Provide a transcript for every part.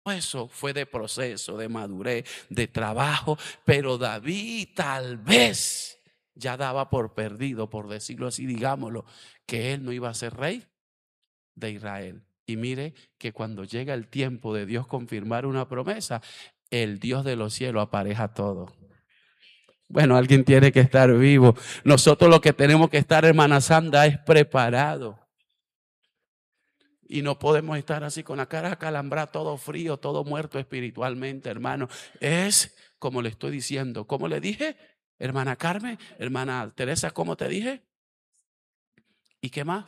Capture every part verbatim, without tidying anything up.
Eso fue de proceso, de madurez, de trabajo, pero David tal vez ya daba por perdido, por decirlo así, digámoslo, que él no iba a ser rey de Israel. Y mire que cuando llega el tiempo de Dios confirmar una promesa, el Dios de los cielos apareja todo. Bueno, alguien tiene que estar vivo. Nosotros lo que tenemos que estar, hermana Sandra, es preparado. Y no podemos estar así con la cara acalambrada, todo frío, todo muerto espiritualmente, hermano. Es como le estoy diciendo, como le dije, hermana Carmen, hermana Teresa, ¿cómo te dije? ¿Y qué más?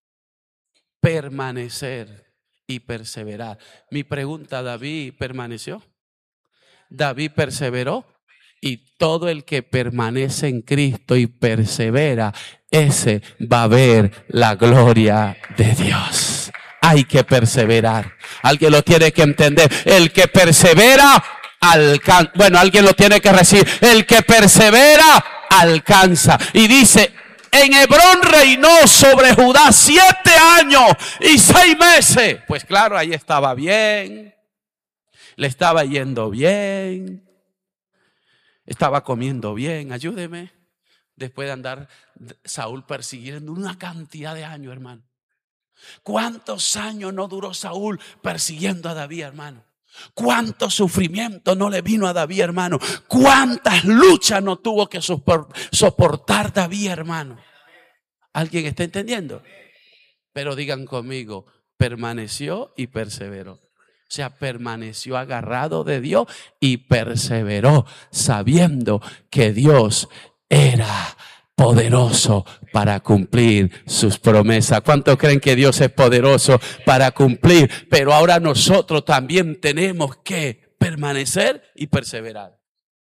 Permanecer y perseverar. Mi pregunta, ¿David permaneció? ¿David perseveró? Y todo el que permanece en Cristo y persevera, ese va a ver la gloria de Dios. Hay que perseverar. Alguien lo tiene que entender. El que persevera alcanza. Bueno, alguien lo tiene que recibir. El que persevera alcanza. Y dice, en Hebrón reinó sobre Judá siete años y seis meses. Pues claro, ahí estaba bien. Le estaba yendo bien. Estaba comiendo bien. Ayúdeme. Después de andar Saúl persiguiendo una cantidad de años, hermano. ¿Cuántos años no duró Saúl persiguiendo a David, hermano? ¿Cuánto sufrimiento no le vino a David, hermano? ¿Cuántas luchas no tuvo que soportar David, hermano? ¿Alguien está entendiendo? Pero digan conmigo, permaneció y perseveró. O sea, permaneció agarrado de Dios y perseveró sabiendo que Dios era poderoso para cumplir sus promesas. ¿Cuántos creen que Dios es poderoso para cumplir? Pero ahora nosotros también tenemos que permanecer y perseverar.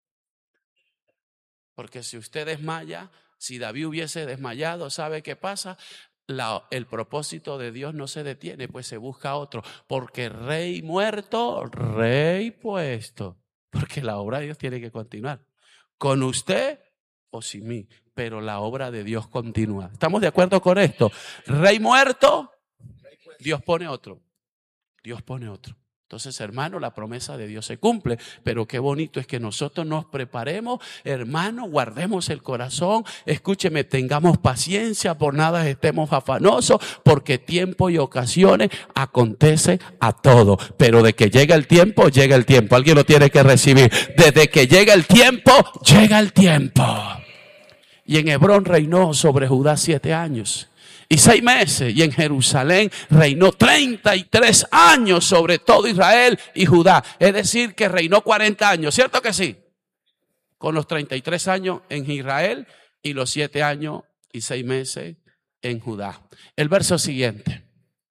Porque si usted desmaya, si David hubiese desmayado, ¿sabe qué pasa? La, el propósito de Dios no se detiene, pues se busca otro. Porque rey muerto, rey puesto. Porque la obra de Dios tiene que continuar. Con usted o sin mí, pero la obra de Dios continúa. ¿Estamos de acuerdo con esto? Rey muerto, Dios pone otro. Dios pone otro. Entonces, hermano, la promesa de Dios se cumple, pero qué bonito es que nosotros nos preparemos, hermano, guardemos el corazón, escúcheme, tengamos paciencia, por nada estemos afanosos, porque tiempo y ocasiones acontece a todo, pero de que llega el tiempo, llega el tiempo, alguien lo tiene que recibir, desde que llega el tiempo, llega el tiempo. Y en Hebrón reinó sobre Judá siete años. Y seis meses, y en Jerusalén reinó treinta y tres años sobre todo Israel y Judá. Es decir, que reinó cuarenta años, ¿cierto que sí? Con los treinta y tres años en Israel y los siete años y seis meses en Judá. El verso siguiente.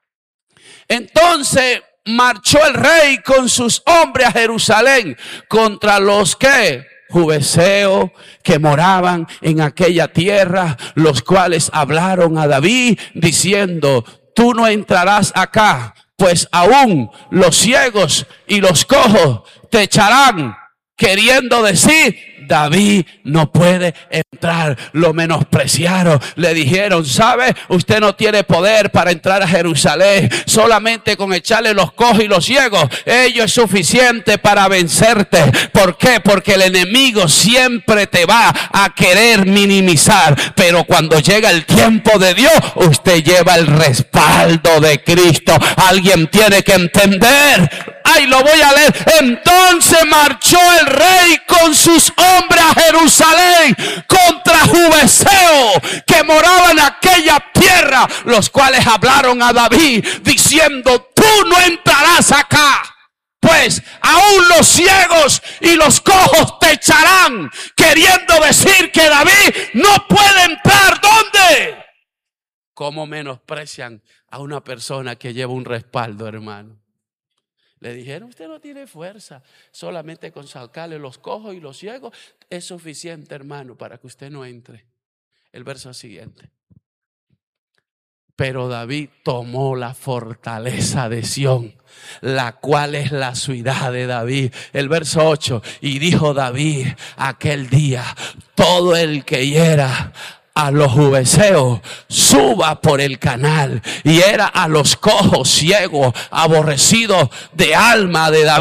Entonces marchó el rey con sus hombres a Jerusalén contra los que... Jubeseo, que moraban en aquella tierra, los cuales hablaron a David diciendo, tú no entrarás acá, pues aún los ciegos y los cojos te echarán, queriendo decir, David no puede entrar. Lo menospreciaron, le dijeron, ¿sabe? Usted no tiene poder para entrar a Jerusalén. Solamente con echarle los cojos y los ciegos, ello es suficiente para vencerte. ¿Por qué? Porque el enemigo siempre te va a querer minimizar, pero cuando llega el tiempo de Dios, usted lleva el respaldo de Cristo. Alguien tiene que entender. Ay, lo voy a leer. Entonces marchó el rey con sus hombres a Jerusalén contra Jubeseo, que moraba en aquella tierra, los cuales hablaron a David diciendo, tú no entrarás acá, pues aún los ciegos y los cojos te echarán, queriendo decir que David no puede entrar. ¿Dónde? ¿Cómo menosprecian a una persona que lleva un respaldo, hermano? Le dijeron, usted no tiene fuerza, solamente con sacarle los cojos y los ciegos es suficiente, hermano, para que usted no entre. El verso siguiente. Pero David tomó la fortaleza de Sión, la cual es la ciudad de David. El verso ocho. Y dijo David aquel día, todo el que hiera a los jubeseos, suba por el canal. Y era a los cojos, ciegos, aborrecidos de alma de David.